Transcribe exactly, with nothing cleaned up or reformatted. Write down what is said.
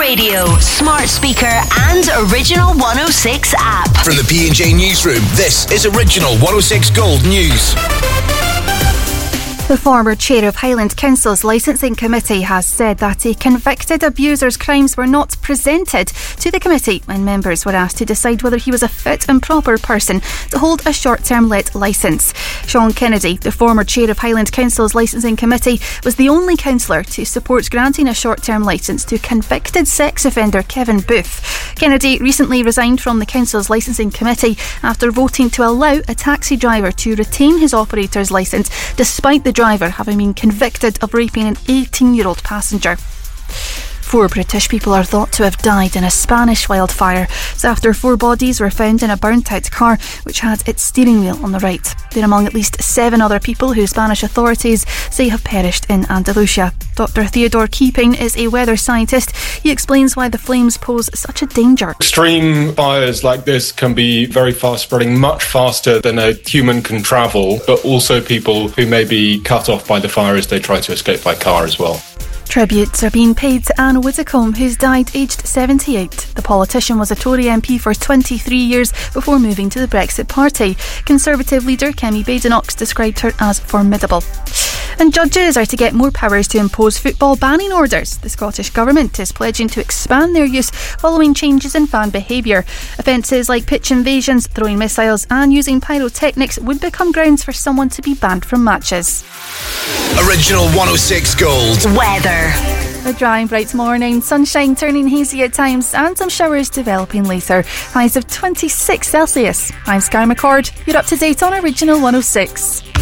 radio, smart speaker and Original one oh six app. From the P and J Newsroom, this is Original one oh six Gold News. The former chair of Highland Council's licensing committee has said that a convicted abuser's crimes were not presented to the committee when members were asked to decide whether he was a fit and proper person to hold a short-term let licence. Sean Kennedy, the former chair of Highland Council's licensing committee, was the only councillor to support granting a short-term licence to convicted sex offender Kevin Booth. Kennedy recently resigned from the council's licensing committee after voting to allow a taxi driver to retain his operator's licence despite the driver having been convicted of raping an eighteen-year-old passenger. Four British people are thought to have died in a Spanish wildfire. It's after four bodies were found in a burnt-out car which had its steering wheel on the right. They're among at least seven other people who Spanish authorities say have perished in Andalusia. Doctor Theodore Keeping is a weather scientist. He explains why the flames pose such a danger. Extreme fires like this can be very fast spreading, much faster than a human can travel, but also people who may be cut off by the fire as they try to escape by car as well. Tributes are being paid to Anne Widdecombe, who's died aged seventy-eight. The politician was a Tory M P for twenty-three years before moving to the Brexit Party. Conservative leader Kemi Badenoch described her as formidable. And judges are to get more powers to impose football banning orders. The Scottish Government is pledging to expand their use following changes in fan behaviour. Offences like pitch invasions, throwing missiles and using pyrotechnics would become grounds for someone to be banned from matches. Original one oh six Gold. Weather. A dry and bright morning, sunshine turning hazy at times and some showers developing later. Highs of twenty-six Celsius. I'm Sky McCord. You're up to date on Original one oh six.